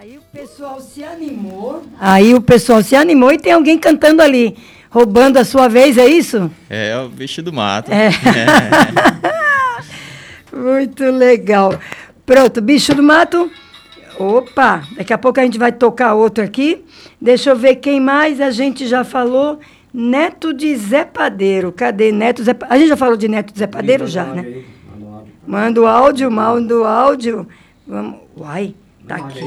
Aí o pessoal se animou. E tem alguém cantando ali, roubando a sua vez, é isso? É o Bicho do Mato. É. Muito legal. Pronto, Bicho do Mato. Opa, daqui a pouco a gente vai tocar outro aqui. Deixa eu ver quem mais a gente já falou. Neto de Zé Padeiro. Cadê Neto Zé Padeiro? A gente já falou de Neto de Zé Padeiro já, né? Manda o áudio. Vamos. Uai, tá aqui.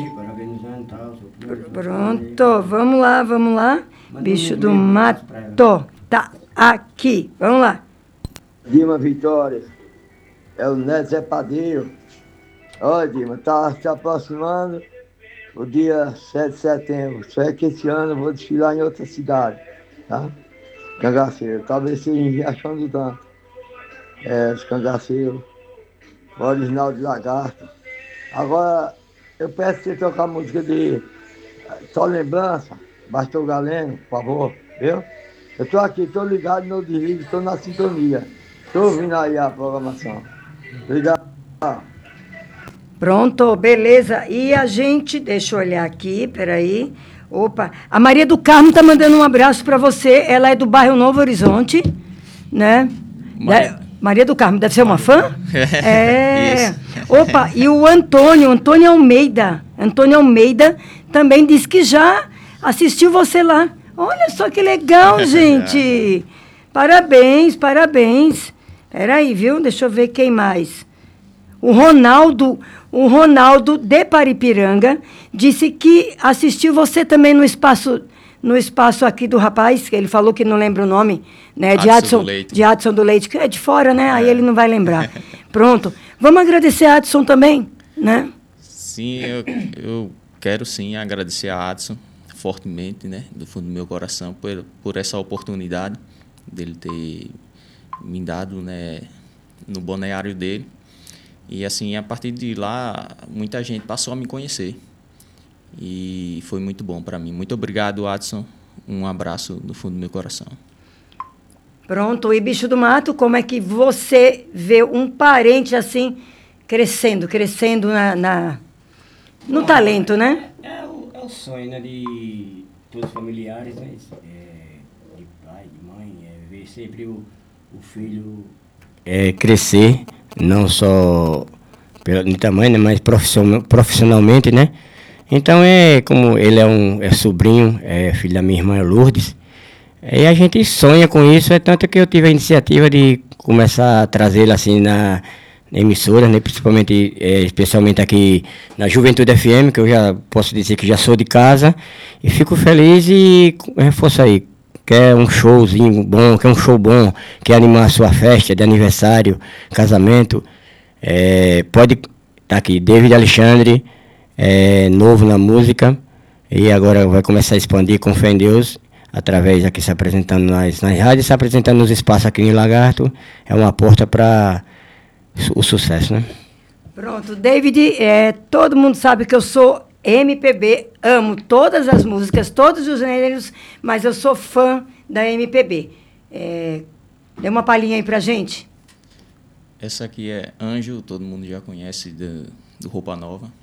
Pronto, vamos lá. Bicho do Mato. Tá aqui. Vamos lá. Dima Vitória, é o Neto Zé Padeiro. Olha, Dima, tá se aproximando o dia 7 de setembro. Só é que esse ano eu vou desfilar em outra cidade, tá? Cangaceiro, talvez seja em Riachão do Tanto. Os cangaceiros, o original de Lagarto. Agora, eu peço que você toque a música de Só Lembrança, Bastou Galeno, por favor, viu? Eu tô aqui, tô ligado no desligue, tô na sintonia. Tô ouvindo aí a programação. Obrigado. Pronto, beleza. E a gente, deixa eu olhar aqui, peraí. Opa, a Maria do Carmo tá mandando um abraço para você. Ela é do bairro Novo Horizonte, né? Maria do Carmo, deve ser uma fã? Isso. Opa, e o Antônio Almeida também disse que já assistiu você lá. Olha só que legal, gente. Parabéns. Peraí, viu? Deixa eu ver quem mais. O Ronaldo de Paripiranga disse que assistiu você também no espaço aqui do rapaz, que ele falou que não lembra o nome, né? De Adson do Leite, que é de fora, né? Aí ele não vai lembrar. Pronto. Vamos agradecer a Adson também, né? Sim, eu quero sim agradecer a Adson fortemente, né? Do fundo do meu coração, por essa oportunidade dele ter me dado, né? No balneário dele. E assim, a partir de lá, muita gente passou a me conhecer. E foi muito bom para mim. Muito obrigado, Adson. Um abraço do fundo do meu coração. Pronto. E Bicho do Mato, como é que você vê um parente assim, crescendo no talento, né? É o sonho, né, de todos os familiares, né? De pai, de mãe, ver sempre o filho crescer, não só pelo tamanho, né, mas profissionalmente, né? Então, como ele é sobrinho, filho da minha irmã Lourdes, e a gente sonha com isso, tanto que eu tive a iniciativa de começar a trazê-lo assim na emissora, né, especialmente aqui na Juventude FM, que eu já posso dizer que já sou de casa, e fico feliz e reforço aí, quer um showzinho bom, quer um show bom, quer animar a sua festa de aniversário, casamento, pode estar aqui, David Alexandre, novo na música, e agora vai começar a expandir com fé em Deus, através aqui se apresentando nas rádios, se apresentando nos espaços aqui em Lagarto, é uma porta para o sucesso, né? Pronto, David, todo mundo sabe que eu sou MPB, amo todas as músicas, todos os gêneros, mas eu sou fã da MPB. Dê uma palhinha aí pra gente. Essa aqui é Anjo, todo mundo já conhece, do Roupa Nova.